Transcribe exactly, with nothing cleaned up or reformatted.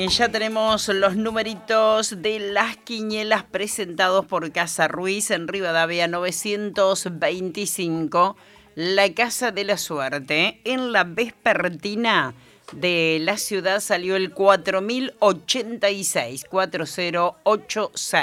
Ya tenemos los numeritos de las quinielas presentados por Casa Ruiz en Rivadavia novecientos veinticinco, la Casa de la Suerte. En la vespertina de la ciudad salió el cuatro mil ochenta y seis, cuatro mil ochenta y seis.